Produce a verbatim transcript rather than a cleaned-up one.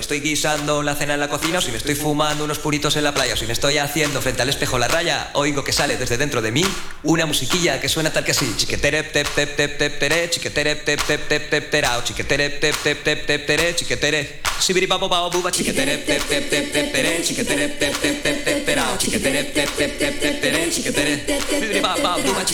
estoy guisando la cena en la cocina, o si me estoy fumando unos puritos en la playa, o si me estoy haciendo frente al espejo la raya, oigo que sale desde dentro de mí una musiquilla que suena tal que así. Chiquetere tep tep tep tep tere, chiquetere tep tep tep tep terao, chiquetere tep tep tep tep tere, chiquetere sibiri papo pao buba, chiquetere tep tep tep tep tere, chiquetere tep tep tep tep terao, chiquetere tep tep tep tep tere, chiquetere sibiri papo buba.